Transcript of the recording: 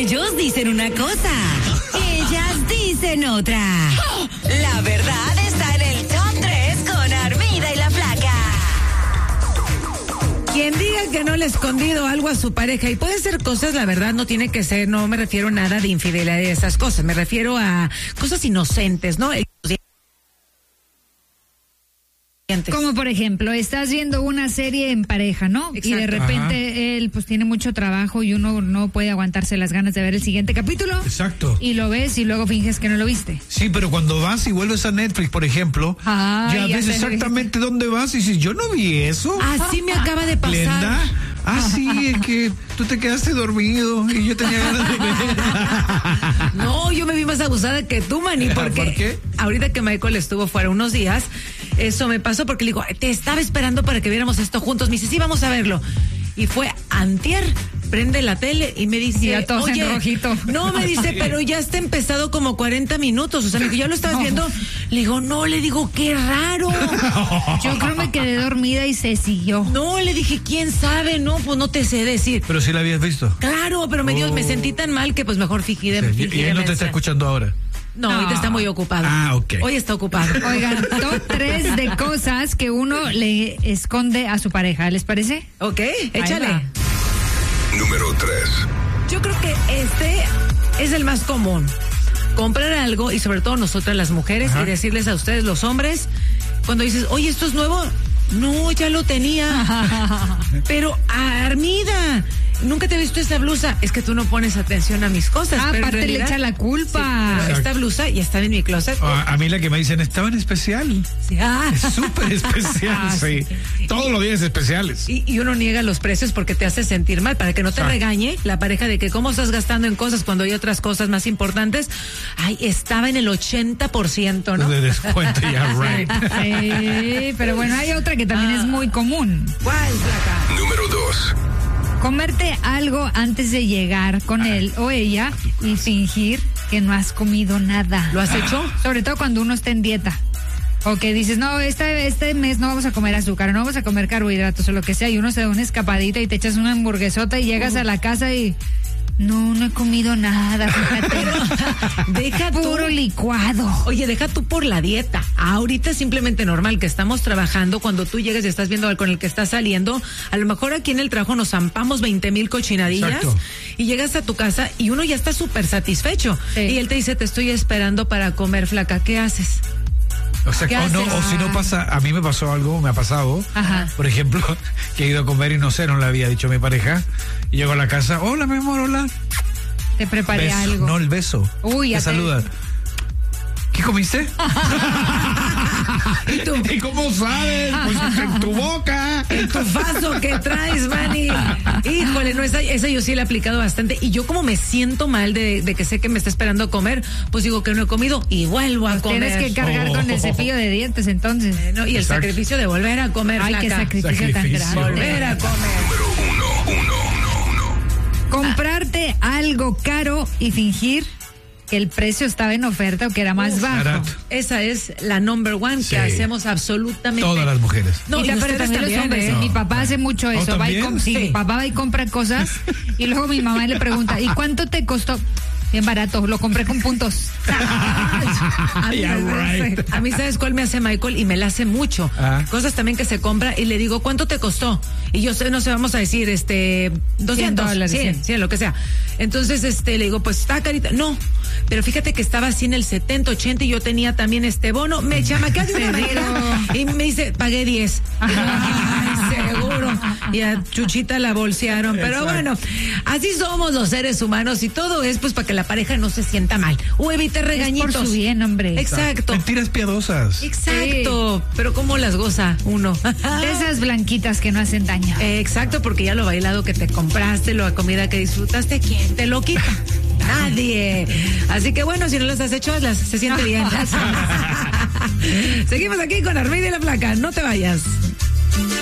Ellos dicen una cosa, ellas dicen otra. La verdad está en el Top 3 con Armida y la Flaca. Quien diga que no le ha escondido algo a su pareja, y puede ser cosas, la verdad, no tiene que ser, no me refiero a nada de infidelidad de esas cosas, me refiero a cosas inocentes, ¿no? Como por ejemplo, estás viendo una serie en pareja, ¿no? Exacto. Y de repente él pues tiene mucho trabajo y uno no puede aguantarse las ganas de ver el siguiente capítulo. Exacto. Y lo ves y luego finges que no lo viste. Sí, pero cuando vas y vuelves a Netflix, por ejemplo, ya ves exactamente dónde vas y dices, yo no vi eso. Así me acaba de pasar. Glenda, sí, es que tú te quedaste dormido y yo tenía ganas de ver. No, yo me vi más abusada que tú, Manny, porque ¿Por qué? ahorita que Michael estuvo fuera unos días, eso me pasó porque le digo, te estaba esperando para que viéramos esto juntos. Me dice, sí, vamos a verlo. Y fue antier, prende la tele y me dice, ya todos oye, en rojito. no, me dice, pero ya está empezado como 40 minutos. O sea, me dijo, ¿ya lo estabas viendo? Le digo, no, le digo, qué raro. Yo creo me quedé dormida y se siguió. No, le dije, ¿quién sabe? No, pues no te sé decir. Pero sí la habías visto. Claro, pero me sentí tan mal que pues mejor fingí de Sí, y él no te está escuchando ahora. No, ahorita está muy ocupado. Ok. Hoy está ocupado. Oigan, top 3 de cosas que uno le esconde a su pareja, ¿les parece? Ok, échale. va. Número 3. Yo creo que este es el más común. Comprar algo, y sobre todo nosotras las mujeres, y decirles a ustedes los hombres, cuando dices, oye, ¿esto es nuevo? No, ya lo tenía. Pero, Armida, nunca te he visto esta blusa. Es que tú no pones atención a mis cosas. Pero Aparte en realidad, le echa la culpa. sí, pero esta blusa ya está en mi closet. A mí la que me dicen, estaba en especial. Sí, Es súper especial, sí. Todos los días especiales. Y uno niega los precios porque te hace sentir mal, para que no te regañe la pareja de que cómo estás gastando en cosas cuando hay otras cosas más importantes. Ay, estaba en el 80%, ¿no? De descuento, ya, right. Sí, pero bueno, hay otra que también es muy común. ¿Cuál, Flaca? Número 2. Comerte algo antes de llegar con él o ella y fingir que no has comido nada. ¿Lo has hecho? Sobre todo cuando uno está en dieta. O que dices, no, este mes no vamos a comer azúcar, no vamos a comer carbohidratos o lo que sea, y uno se da una escapadita y te echas una hamburguesota y llegas a la casa y no he comido nada, fíjate. Deja puro licuado. Oye, deja tú por la dieta. Ahorita es simplemente normal que estamos trabajando. Cuando tú llegas y estás viendo al con el que estás saliendo, a lo mejor aquí en el trabajo nos zampamos 20,000 cochinadillas. Exacto. Y llegas a tu casa y uno ya está súper satisfecho. Sí. Y él te dice, te estoy esperando para comer, Flaca. ¿Qué haces? O sea, ¿Qué o haces? si no pasa, a mí me pasó algo, me ha pasado. Ajá. Por ejemplo, que he ido a comer y no sé, no le había dicho a mi pareja. Y llego a la casa, hola, mi amor, hola. Te preparé Beso, algo. no el beso. Uy, ya te te- saluda. ¿Qué comiste? ¿Y tú? ¿Y cómo sabes? Pues en tu boca. Tu vaso que traes, Manny. Híjole, no, esa yo sí la he aplicado bastante. Y yo como me siento mal de que sé que me está esperando a comer, pues digo que no he comido y vuelvo a comer. Tienes que cargar con el cepillo de dientes entonces. ¿No? Y el Exacto. sacrificio de volver a comer, Ay, qué Flaca. sacrificio tan Sacrificio. grande. Volver a comer. Número 1. Comprarte algo caro y fingir que el precio estaba en oferta o que era más bajo. Barato. Esa es la number one Sí. que hacemos absolutamente. Todas las mujeres. No, y pero ustedes también los también, hombres. ¿eh? Mi papá hace mucho eso. Va y ¿también? sí, Sí. mi papá va y compra cosas y luego mi mamá le pregunta, ¿y cuánto te costó? Bien barato, lo compré con puntos. A mí, Yeah, right. a mí, ¿sabes cuál me hace Michael? Y me la hace mucho. Cosas también que se compra y le digo, ¿cuánto te costó? Y yo sé, no sé, vamos a decir, $200, 100, lo que sea. Entonces, le digo, pues está carita. No, pero fíjate que estaba así en el 70, 80 y yo tenía también este bono. Me chamaquea de una manera y me dice, pagué 10. Ay, seguro. Y a Chuchita la bolsearon. Pero bueno, así somos los seres humanos y todo es pues para que la pareja no se sienta mal o evite regañitos. Es por su bien, hombre. Exacto. Mentiras piadosas. Exacto. Pero ¿cómo las goza uno? De esas blanquitas que no hacen daño. Exacto, porque ya lo bailado que te compraste, la comida que disfrutaste, ¿quién te lo quita? Nadie. Así que bueno, si no las has hecho, se siente bien. Seguimos aquí con Armida y la Flaca. No te vayas.